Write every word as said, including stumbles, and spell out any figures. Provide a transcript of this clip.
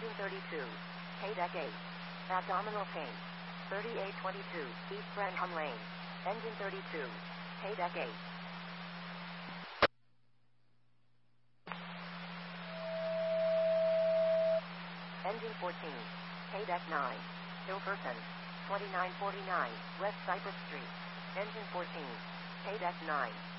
Engine thirty-two. K-Deck eight. Abdominal pain. thirty-eight twenty-two. East Brenham Lane. Engine thirty-two. K-Deck eight. Engine fourteen. K-Deck nine. Hilverton. twenty-nine forty-nine. West Cypress Street. Engine fourteen. K-Deck nine.